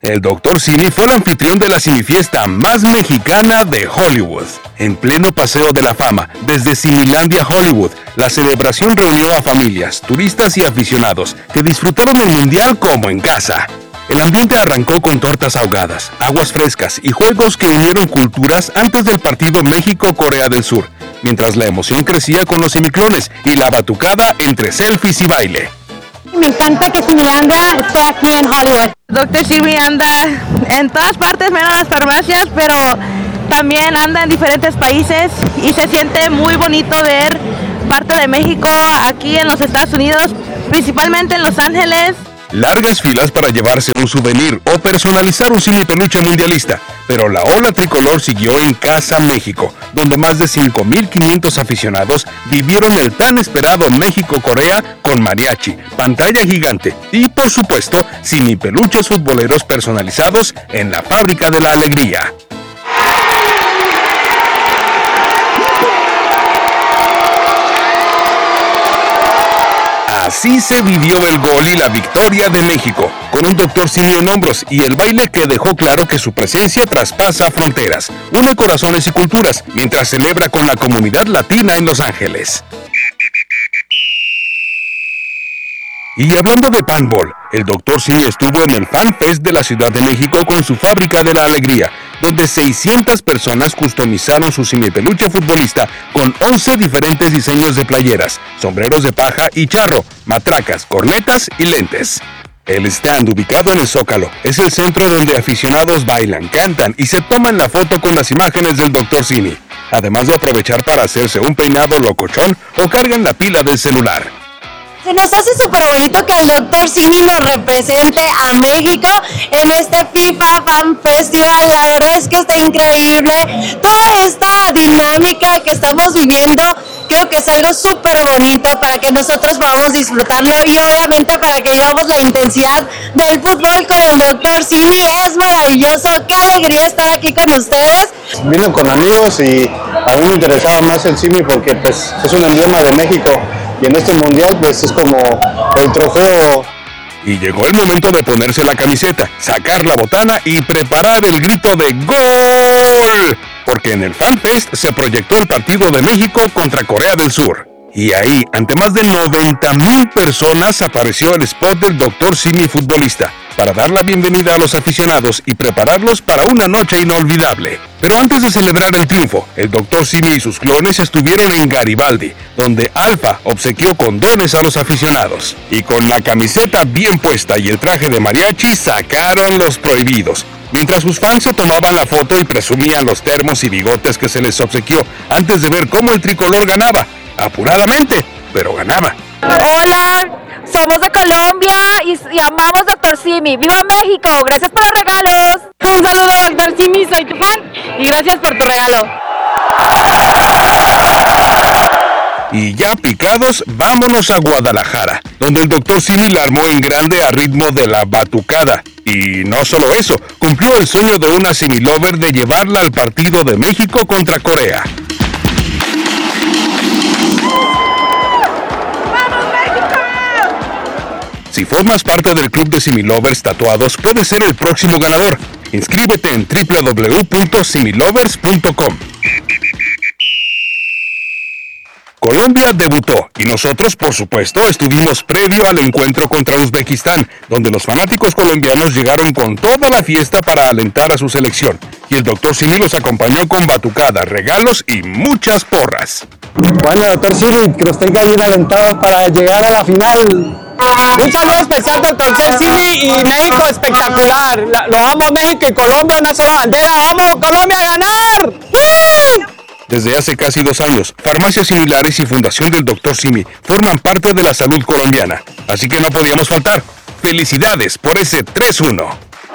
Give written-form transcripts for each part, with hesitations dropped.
El Dr. Simi fue el anfitrión de la simifiesta más mexicana de Hollywood. En pleno Paseo de la Fama, desde Similandia, Hollywood, la celebración reunió a familias, turistas y aficionados que disfrutaron el mundial como en casa. El ambiente arrancó con tortas ahogadas, aguas frescas y juegos que unieron culturas antes del partido México-Corea del Sur, mientras la emoción crecía con los simiclones y la batucada entre selfies y baile. Me encanta que Similandia esté aquí en Hollywood. Dr. Simi anda en todas partes menos las farmacias, pero también anda en diferentes países y se siente muy bonito ver parte de México aquí en los Estados Unidos, principalmente en Los Ángeles. Largas filas para llevarse un souvenir o personalizar un Simi peluche mundialista, pero la ola tricolor siguió en Casa México, donde más de 5,500 aficionados vivieron el tan esperado México-Corea con mariachi, pantalla gigante y, por supuesto, Simi peluches futboleros personalizados en la Fábrica de la Alegría. Así se vivió el gol y la victoria de México, con un Dr. Simi en hombros y el baile que dejó claro que su presencia traspasa fronteras, une corazones y culturas, mientras celebra con la comunidad latina en Los Ángeles. Y hablando de Panball, el Dr. Simi estuvo en el Fan Fest de la Ciudad de México con su Fábrica de la Alegría, donde 600 personas customizaron su Simi peluche futbolista con 11 diferentes diseños de playeras, sombreros de paja y charro, matracas, cornetas y lentes. El stand, ubicado en el Zócalo, es el centro donde aficionados bailan, cantan y se toman la foto con las imágenes del Dr. Simi, además de aprovechar para hacerse un peinado locochón o cargan la pila del celular. Se nos hace súper bonito que el Dr. Simi nos represente a México en este FIFA Fan Festival. La verdad es que está increíble. Toda esta dinámica que estamos viviendo, creo que es algo súper bonito para que nosotros podamos disfrutarlo y obviamente para que vivamos la intensidad del fútbol con el Dr. Simi. Es maravilloso. Qué alegría estar aquí con ustedes. Vino con amigos y a mí me interesaba más el Simi porque pues es un emblema de México. Y en este mundial pues es como el trofeo. Y llegó el momento de ponerse la camiseta, sacar la botana y preparar el grito de ¡Gol! Porque en el Fan Fest se proyectó el partido de México contra Corea del Sur. Y ahí, ante más de 90,000 personas, apareció el spot del Dr. Simi futbolista, para dar la bienvenida a los aficionados y prepararlos para una noche inolvidable. Pero antes de celebrar el triunfo, el Dr. Simi y sus clones estuvieron en Garibaldi, donde Alfa obsequió condones a los aficionados. Y con la camiseta bien puesta y el traje de mariachi, sacaron los prohibidos, mientras sus fans se tomaban la foto y presumían los termos y bigotes que se les obsequió antes de ver cómo el tricolor ganaba. Apuradamente, pero ganaba. Hola, somos de Colombia y amamos Dr. Simi. ¡Viva México! Gracias por los regalos. Un saludo, Dr. Simi, soy tu fan y gracias por tu regalo. Y ya picados, vámonos a Guadalajara, donde el Dr. Simi la armó en grande a ritmo de la batucada. Y no solo eso, cumplió el sueño de una Simi Lover de llevarla al partido de México contra Corea. Si formas parte del club de Simi Lovers tatuados, puedes ser el próximo ganador. Inscríbete en www.similovers.com. Colombia debutó y nosotros, por supuesto, estuvimos previo al encuentro contra Uzbekistán, donde los fanáticos colombianos llegaron con toda la fiesta para alentar a su selección. Y el Dr. Simi los acompañó con batucadas, regalos y muchas porras. Bueno, Dr. Simi, que los tenga bien alentados para llegar a la final. Un saludo especial para Dr. Simi y México espectacular. Lo amo México y Colombia, una sola bandera. ¡Vamos Colombia a ganar! Desde hace casi 2 años, farmacias similares y Fundación del Dr. Simi forman parte de la salud colombiana. Así que no podíamos faltar. ¡Felicidades por ese 3-1!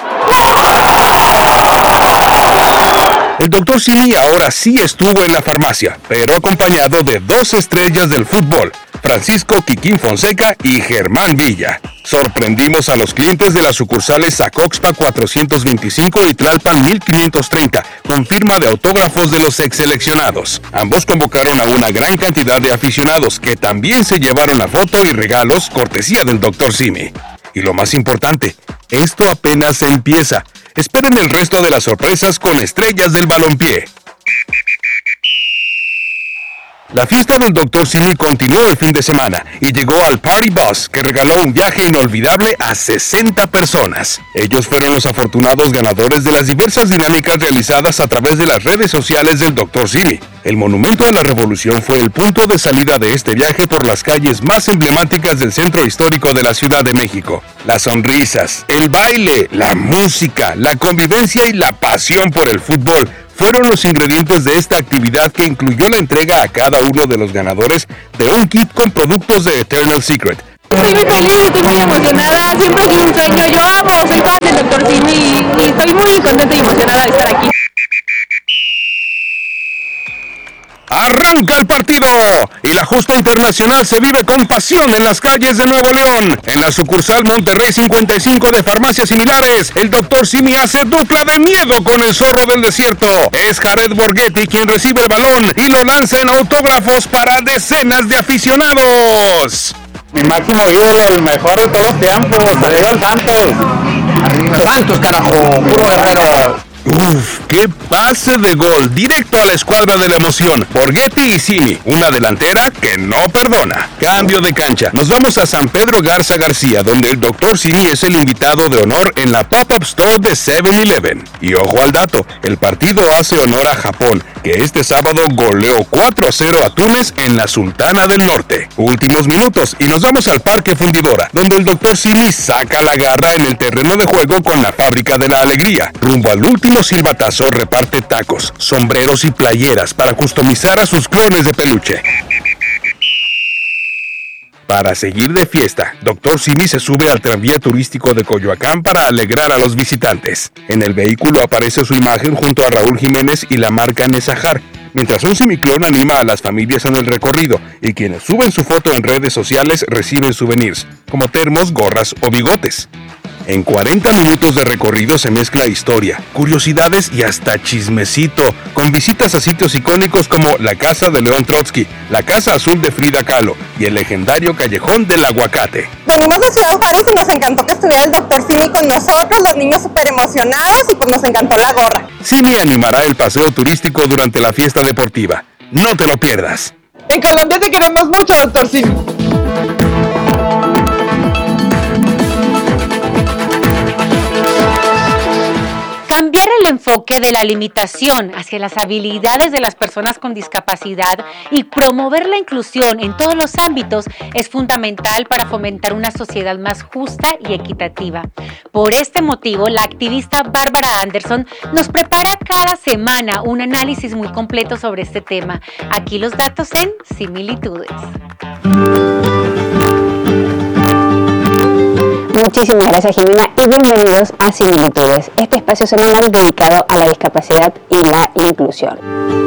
El Dr. Simi ahora sí estuvo en la farmacia, pero acompañado de 2 estrellas del fútbol, Francisco Quiquín Fonseca y Germán Villa. Sorprendimos a los clientes de las sucursales Zacoxpa 425 y Tlalpan 1530 con firma de autógrafos de los exseleccionados. Ambos convocaron a una gran cantidad de aficionados que también se llevaron la foto y regalos cortesía del Dr. Simi. Y lo más importante, Esto apenas empieza. Esperen el resto de las sorpresas con estrellas del balompié. La fiesta del Dr. Simi continuó el fin de semana y llegó al Party Bus, que regaló un viaje inolvidable a 60 personas. Ellos fueron los afortunados ganadores de las diversas dinámicas realizadas a través de las redes sociales del Dr. Simi. El Monumento a la Revolución fue el punto de salida de este viaje por las calles más emblemáticas del centro histórico de la Ciudad de México. Las sonrisas, el baile, la música, la convivencia y la pasión por el fútbol fueron los ingredientes de esta actividad, que incluyó la entrega a cada uno de los ganadores de un kit con productos de Eternal Secret. Estoy muy feliz, estoy muy emocionada, siempre he tenido un sueño, soy fan del Dr. Simi y estoy muy contenta y emocionada de estar aquí. ¡Arranca el partido! Y la justa internacional se vive con pasión en las calles de Nuevo León. En la sucursal Monterrey 55 de Farmacias Similares, el Dr. Simi hace dupla de miedo con el zorro del desierto. Es Jared Borghetti quien recibe el balón y lo lanza en autógrafos para decenas de aficionados. Mi máximo ídolo, el mejor de todos los tiempos, arriba el Santos. Arriba Santos, carajo, puro guerrero. ¡Uf! ¡Qué pase de gol! Directo a la escuadra de la emoción. Borghetti y Simi, una delantera que no perdona. Cambio de cancha. Nos vamos a San Pedro Garza García, donde el Dr. Simi es el invitado de honor en la Pop-Up Store de 7-Eleven. Y ojo al dato, el partido hace honor a Japón, que este sábado goleó 4-0 a Túnez en la Sultana del Norte. Últimos minutos y nos vamos al Parque Fundidora, donde el Dr. Simi saca la garra en el terreno de juego con la Fábrica de la Alegría. Rumbo al último silbatazo reparte tacos, sombreros y playeras para customizar a sus clones de peluche. Para seguir de fiesta, Dr. Simi se sube al tranvía turístico de Coyoacán para alegrar a los visitantes. En el vehículo aparece su imagen junto a Raúl Jiménez y la marca Nesajar, mientras un simiclón anima a las familias en el recorrido, y quienes suben su foto en redes sociales reciben souvenirs, como termos, gorras o bigotes. En 40 minutos de recorrido se mezcla historia, curiosidades y hasta chismecito, con visitas a sitios icónicos como la Casa de León Trotsky, la Casa Azul de Frida Kahlo y el legendario Callejón del Aguacate. Venimos de Ciudad Juárez y nos encantó que estuviera el Dr. Simi con nosotros, los niños súper emocionados, y pues nos encantó la gorra. Simi animará el paseo turístico durante la fiesta deportiva. No te lo pierdas. En Colombia te queremos mucho, Dr. Simi. Cambiar el enfoque de la limitación hacia las habilidades de las personas con discapacidad y promover la inclusión en todos los ámbitos es fundamental para fomentar una sociedad más justa y equitativa. Por este motivo, la activista Bárbara Anderson nos prepara cada semana un análisis muy completo sobre este tema. Aquí los datos en Similitudes. Muchísimas gracias, Jimena, y bienvenidos a Similitudes, este espacio semanal dedicado a la discapacidad y la inclusión.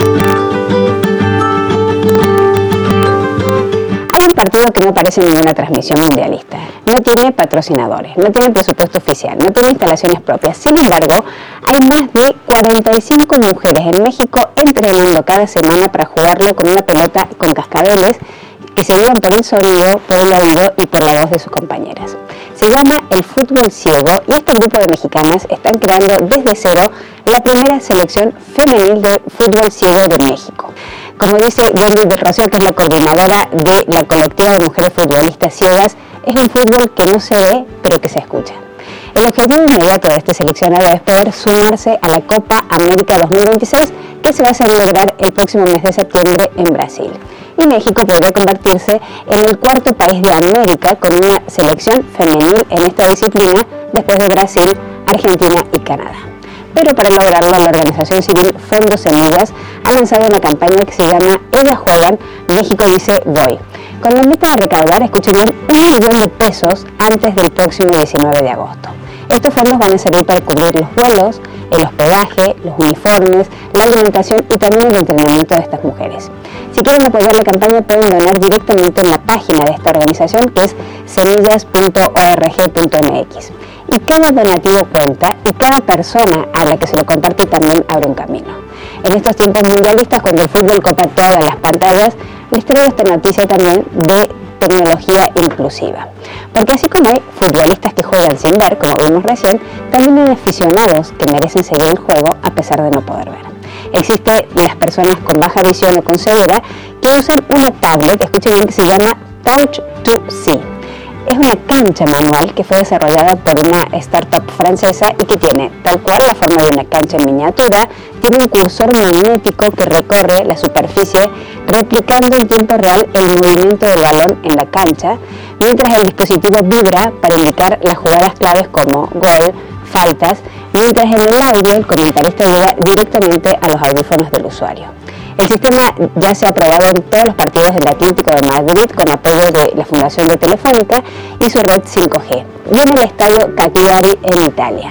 Hay un partido que no aparece en ninguna transmisión mundialista, no tiene patrocinadores, no tiene presupuesto oficial, no tiene instalaciones propias. Sin embargo, hay más de 45 mujeres en México entrenando cada semana para jugarlo con una pelota con cascabeles que se guían por el sonido, por el oído y por la voz de sus compañeras. Se llama el fútbol ciego y este grupo de mexicanas están creando desde cero la primera selección femenil de fútbol ciego de México. Como dice Wendy de Rocío, que es la coordinadora de la colectiva de mujeres futbolistas ciegas, es un fútbol que no se ve, pero que se escucha. El objetivo inmediato de este seleccionado es poder sumarse a la Copa América 2026, que se va a celebrar el próximo mes de septiembre en Brasil. Y México podría convertirse en el cuarto país de América con una selección femenil en esta disciplina, después de Brasil, Argentina y Canadá. Pero para lograrlo, la organización civil Fondo Semillas ha lanzado una campaña que se llama Ellas Juegan, México dice voy, con la meta de recaudar, escuchen bien, 1 millón de pesos antes del próximo 19 de agosto. Estos fondos van a servir para cubrir los vuelos, el hospedaje, los uniformes, la alimentación y también el entrenamiento de estas mujeres. Si quieren apoyar la campaña, pueden donar directamente en la página de esta organización, que es semillas.org.mx. Y cada donativo cuenta, y cada persona a la que se lo comparte también abre un camino. En estos tiempos mundialistas, cuando el fútbol copa todas las pantallas, les traigo esta noticia también de tecnología inclusiva. Porque así como hay futbolistas que juegan sin ver, como vimos recién, también hay aficionados que merecen seguir el juego a pesar de no poder ver. Existen las personas con baja visión o con ceguera que usan una tablet, escuchen bien, que se llama Touch2See. Es una cancha manual que fue desarrollada por una startup francesa y que tiene tal cual la forma de una cancha en miniatura, tiene un cursor magnético que recorre la superficie replicando en tiempo real el movimiento del balón en la cancha, mientras el dispositivo vibra para indicar las jugadas claves como gol, faltas, mientras en el audio el comentarista llega directamente a los audífonos del usuario. El sistema ya se ha probado en todos los partidos del Atlético de Madrid con apoyo de la Fundación de Telefónica y su red 5G, y en el estadio Cagliari en Italia.